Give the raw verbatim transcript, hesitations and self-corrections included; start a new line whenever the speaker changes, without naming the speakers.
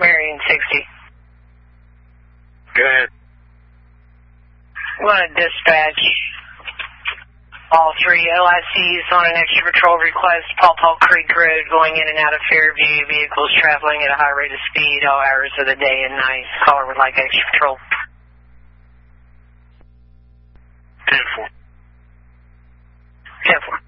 Marion sixty.
Go ahead.
Want to dispatch all three L I Cs on an extra patrol request, Paw Paw Creek Road, going in and out of Fairview, vehicles traveling at a high rate of speed all hours of the day and night. Caller would like extra patrol.
ten four.
ten four.